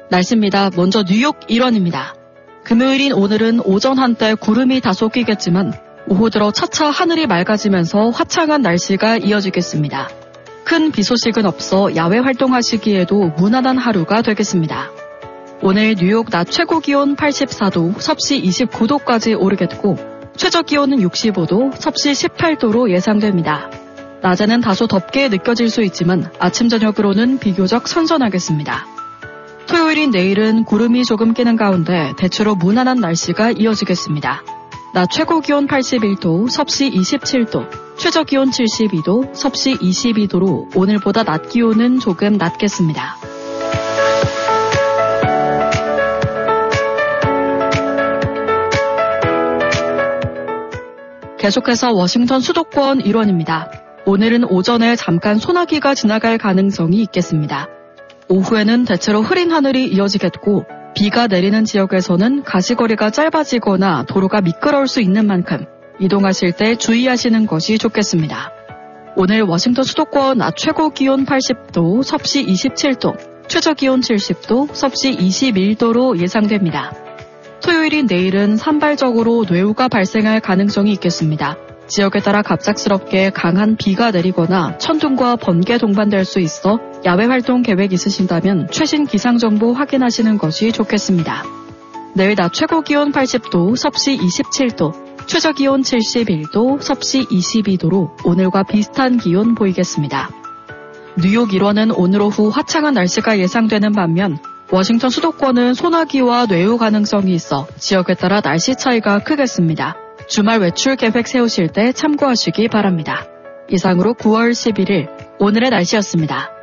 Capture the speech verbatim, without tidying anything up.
날씨입니다. 먼저 뉴욕 일원입니다. 금요일인 오늘은 오전 한때 구름이 다소 끼겠지만 오후 들어 차차 하늘이 맑아지면서 화창한 날씨가 이어지겠습니다. 큰 비 소식은 없어 야외 활동하시기에도 무난한 하루가 되겠습니다. 오늘 뉴욕 낮 최고 기온 팔십사 도, 섭씨 이십구 도까지 오르겠고 최저 기온은 육십오 도, 섭씨 십팔 도로 예상됩니다. 낮에는 다소 덥게 느껴질 수 있지만 아침 저녁으로는 비교적 선선하겠습니다. 토요일인 내일은 구름이 조금 끼는 가운데 대체로 무난한 날씨가 이어지겠습니다. 낮 최고 기온 팔십일 도, 섭씨 이십칠 도, 최저 기온 칠십이 도, 섭씨 이십이 도로 오늘보다 낮 기온은 조금 낮겠습니다. 계속해서 워싱턴 수도권 일원입니다. 오늘은 오전에 잠깐 소나기가 지나갈 가능성이 있겠습니다. 오후에는 대체로 흐린 하늘이 이어지겠고 비가 내리는 지역에서는 가시거리가 짧아지거나 도로가 미끄러울 수 있는 만큼 이동하실 때 주의하시는 것이 좋겠습니다. 오늘 워싱턴 수도권 낮 최고 기온 팔십 도, 섭씨 이십칠 도, 최저 기온 칠십 도, 섭씨 이십일 도로 예상됩니다. 토요일인 내일은 산발적으로 뇌우가 발생할 가능성이 있겠습니다. 지역에 따라 갑작스럽게 강한 비가 내리거나 천둥과 번개 동반될 수 있어 야외 활동 계획 있으신다면 최신 기상정보 확인하시는 것이 좋겠습니다. 내일 낮 최고 기온 팔십 도, 섭씨 이십칠 도, 최저 기온 칠십일 도, 섭씨 이십이 도로 오늘과 비슷한 기온 보이겠습니다. 뉴욕 일원은 오늘 오후 화창한 날씨가 예상되는 반면 워싱턴 수도권은 소나기와 뇌우 가능성이 있어 지역에 따라 날씨 차이가 크겠습니다. 주말 외출 계획 세우실 때 참고하시기 바랍니다. 이상으로 구월 십일일 오늘의 날씨였습니다.